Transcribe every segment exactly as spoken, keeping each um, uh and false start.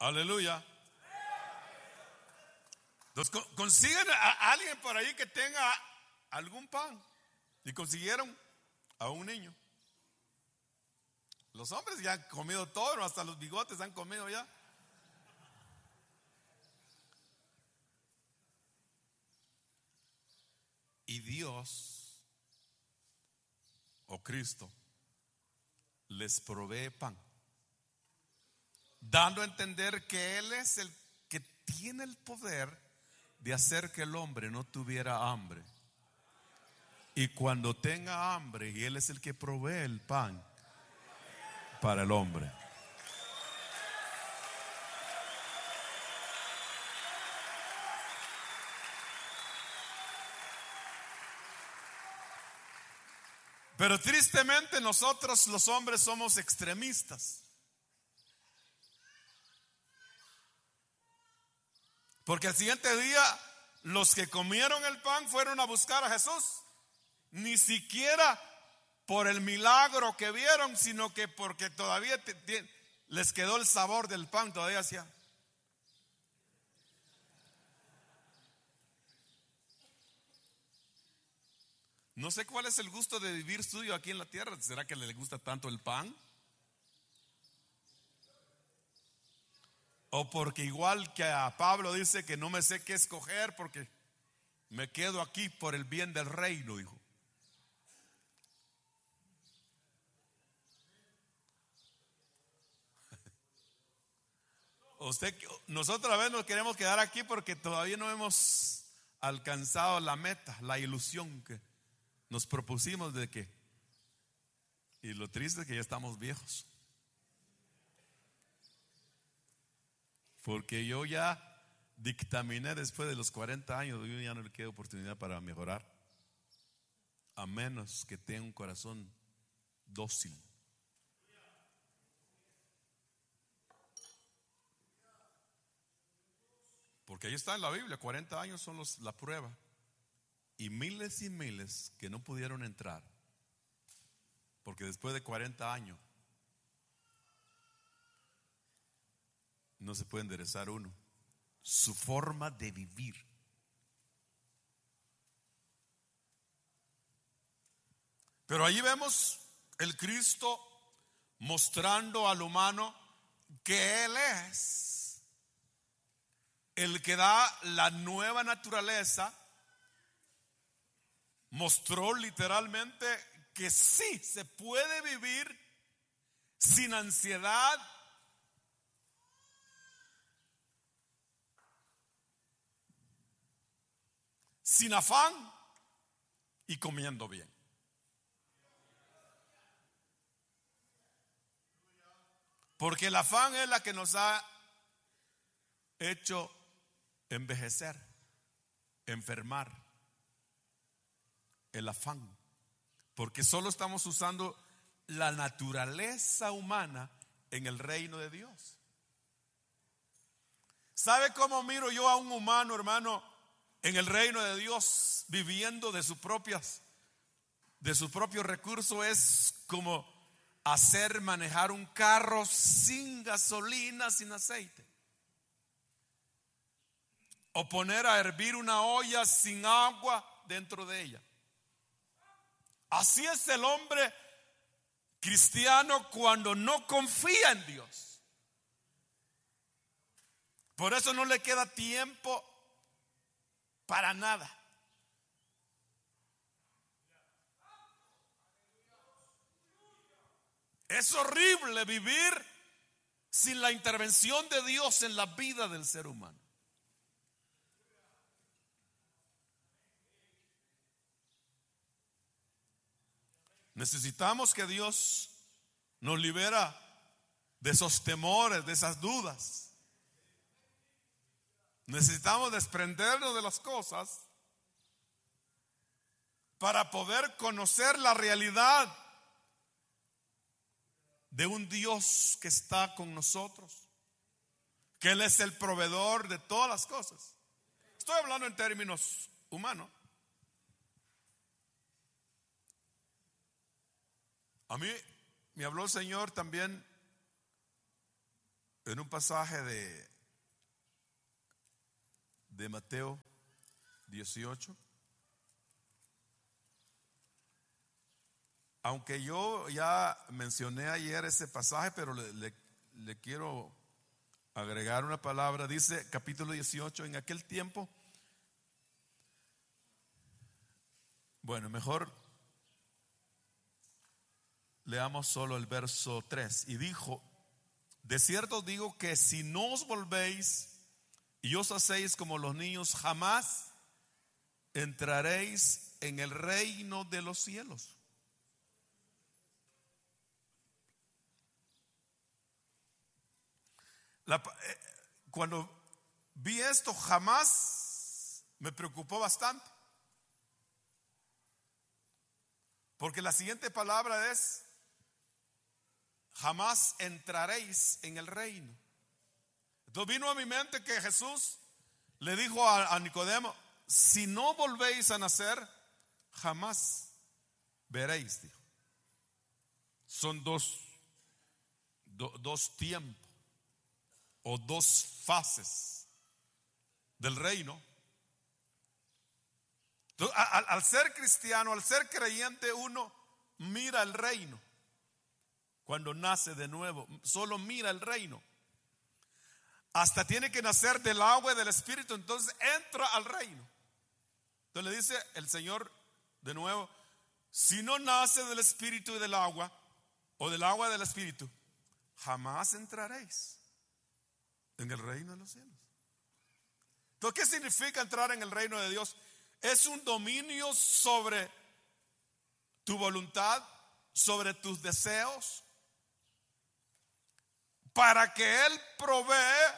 Aleluya. Entonces consiguen a alguien por ahí que tenga algún pan. Y consiguieron a un niño. Los hombres ya han comido todo, hasta los bigotes han comido ya. Y Dios, o Cristo, les provee pan, dando a entender que Él es el que tiene el poder de hacer que el hombre no tuviera hambre. Y cuando tenga hambre, y Él es el que provee el pan para el hombre. Pero tristemente nosotros los hombres somos extremistas. Porque al siguiente día los que comieron el pan fueron a buscar a Jesús. Ni siquiera por el milagro que vieron, sino que porque todavía te, te, les quedó el sabor del pan, todavía hacía. No sé cuál es el gusto de vivir suyo aquí en la tierra. ¿Será que le gusta tanto el pan? O porque igual que a Pablo dice que no me sé qué escoger porque me quedo aquí por el bien del reino, dijo. Usted, nosotros a veces nos queremos quedar aquí porque todavía no hemos alcanzado la meta, la ilusión que nos propusimos de que. Y lo triste es que ya estamos viejos. Porque yo ya dictaminé después de los cuarenta años, yo ya no le queda oportunidad para mejorar, a menos que tenga un corazón dócil. Porque ahí está en la Biblia, cuarenta años son los, la prueba. Y miles y miles que no pudieron entrar. Porque después de cuarenta años no se puede enderezar uno. Su forma de vivir. Pero allí vemos el Cristo mostrando al humano que Él es el que da la nueva naturaleza. Mostró literalmente que sí se puede vivir sin ansiedad, sin afán y comiendo bien. Porque el afán es la que nos ha hecho envejecer, enfermar. El afán. Porque solo estamos usando la naturaleza humana en el reino de Dios. ¿Sabe cómo miro yo a un humano, hermano, en el reino de Dios, viviendo de sus propias, de sus propios recursos? Es como hacer manejar un carro sin gasolina, sin aceite. O poner a hervir una olla sin agua dentro de ella. Así es el hombre cristiano cuando no confía en Dios. Por eso no le queda tiempo para nada. Es horrible vivir sin la intervención de Dios en la vida del ser humano. Necesitamos que Dios nos libera de esos temores, de esas dudas. Necesitamos desprendernos de las cosas para poder conocer la realidad de un Dios que está con nosotros, que Él es el proveedor de todas las cosas. Estoy hablando en términos humanos. A mí me habló el Señor también en un pasaje de, de Mateo dieciocho. Aunque yo ya mencioné ayer ese pasaje, pero le, le, le quiero agregar una palabra. Dice capítulo dieciocho, en aquel tiempo, bueno, mejor leamos solo el verso tres. Y dijo: de cierto os digo que si no os volvéis y os hacéis como los niños, jamás entraréis en el reino de los cielos. La, eh, cuando vi esto, jamás me preocupó bastante, porque la siguiente palabra es: jamás entraréis en el reino. Entonces vino a mi mente que Jesús le dijo a, a Nicodemo: si no volvéis a nacer, jamás veréis, dijo. Son dos, do, dos tiempos o dos fases del reino. Entonces, al, al ser cristiano, al ser creyente, uno mira el reino. Cuando nace de nuevo, solo mira el reino. Hasta tiene que nacer del agua y del espíritu, entonces entra al reino. Entonces le dice el Señor de nuevo: si no nace del espíritu y del agua, o del agua y del espíritu, jamás entraréis en el reino de los cielos. Entonces, ¿qué significa entrar en el reino de Dios? Es un dominio sobre tu voluntad, sobre tus deseos, para que Él provee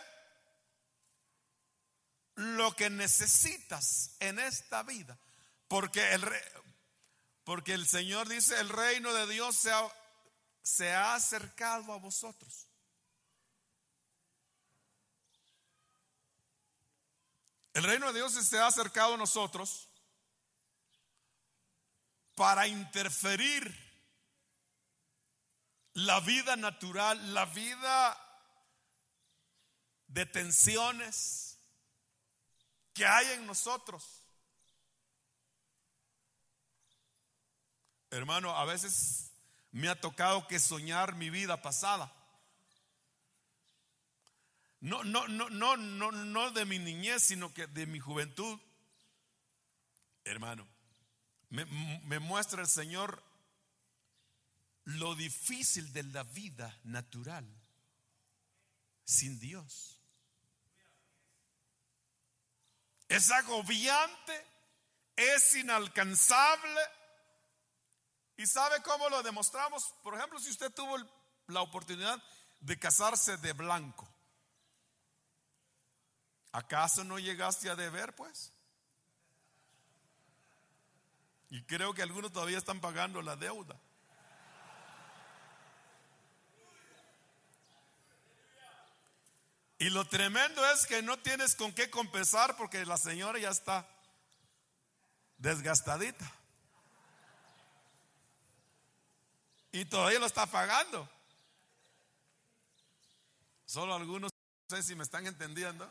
lo que necesitas en esta vida. Porque el, porque el Señor dice: el reino de Dios se ha, se ha acercado a vosotros. El reino de Dios se ha acercado a nosotros para interferir la vida natural, la vida de tensiones que hay en nosotros. Hermano, a veces me ha tocado que soñar mi vida pasada. No, no, no, no, no, no de mi niñez, sino que de mi juventud. Hermano, me, me muestra el Señor lo difícil de la vida natural sin Dios. Es agobiante, es inalcanzable. ¿Y sabe cómo lo demostramos? Por ejemplo, si usted tuvo la oportunidad de casarse de blanco, ¿acaso no llegaste a deber, pues? Y creo que algunos todavía están pagando la deuda. Y lo tremendo es que no tienes con qué compensar, porque la señora ya está desgastadita y todavía lo está pagando. Solo algunos, no sé si me están entendiendo.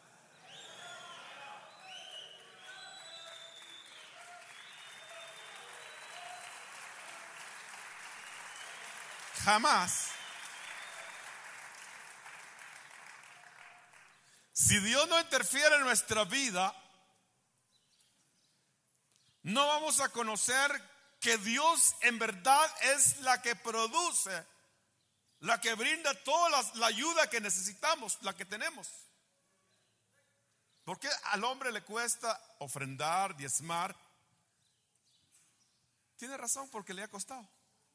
Jamás. Si Dios no interfiere en nuestra vida, no vamos a conocer que Dios en verdad es la que produce, la que brinda toda la, la ayuda que necesitamos, la que tenemos. ¿Por qué al hombre le cuesta ofrendar, diezmar? Tiene razón, porque le ha costado.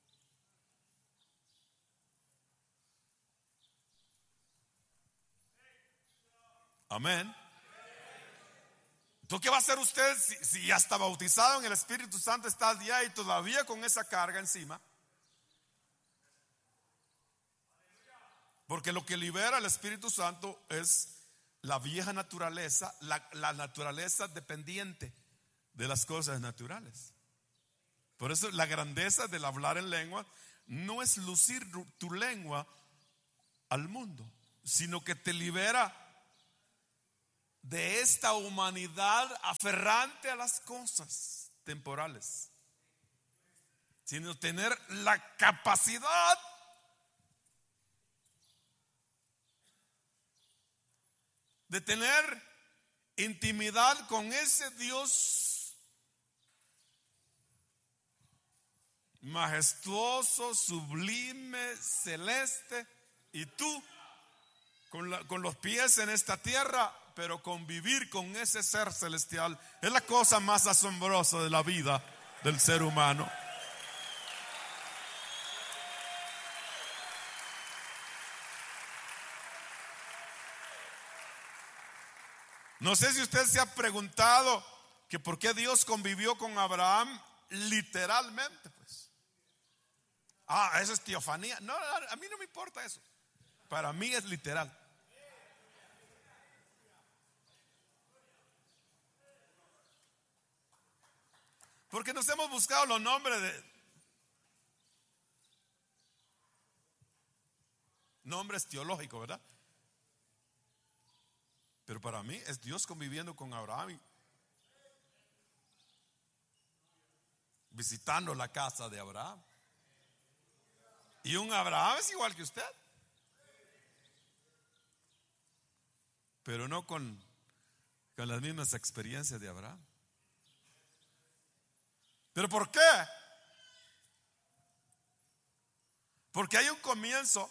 Amén. Entonces, ¿qué va a hacer usted si, si ya está bautizado en el Espíritu Santo, está al día y todavía con esa carga encima? Porque lo que libera el Espíritu Santo es la vieja naturaleza, la, la naturaleza dependiente de las cosas naturales. Por eso la grandeza del hablar en lengua no es lucir tu lengua al mundo, sino que te libera de esta humanidad aferrante a las cosas temporales, sino tener la capacidad de tener intimidad con ese Dios majestuoso, sublime, celeste, y tú con, la, con los pies en esta tierra, pero convivir con ese ser celestial es la cosa más asombrosa de la vida del ser humano. No sé si usted se ha preguntado que por qué Dios convivió con Abraham literalmente, pues. Ah, eso es teofanía. No, a mí no me importa eso. Para mí es literal. Porque nos hemos buscado los nombres de nombres teológicos, ¿verdad? Pero para mí es Dios conviviendo con Abraham, visitando la casa de Abraham. Y un Abraham es igual que usted, pero no con, con las mismas experiencias de Abraham. ¿Pero por qué? Porque hay un comienzo.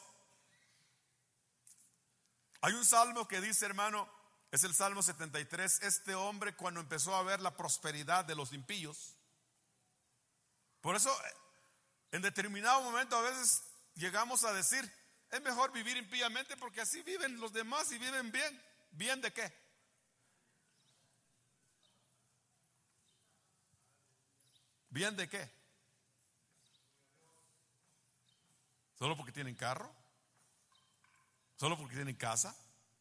Hay un salmo que dice, hermano, es el Salmo setenta y tres. Este hombre, cuando empezó a ver la prosperidad de los impíos, por eso en determinado momento a veces llegamos a decir, es mejor vivir impíamente porque así viven los demás y viven bien. ¿Bien de qué? ¿Bien de qué? ¿Solo porque tienen carro? ¿Solo porque tienen casa?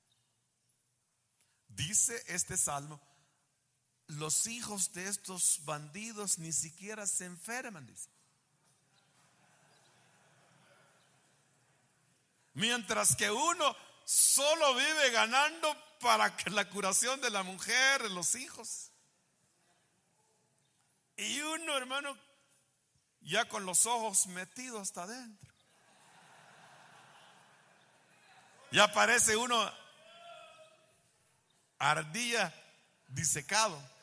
Dice este salmo, los hijos de estos bandidos ni siquiera se enferman, dice. Mientras que uno solo vive ganando para la curación de la mujer, de los hijos. Y uno, hermano, ya con los ojos metidos hasta adentro. Ya parece uno ardilla disecado.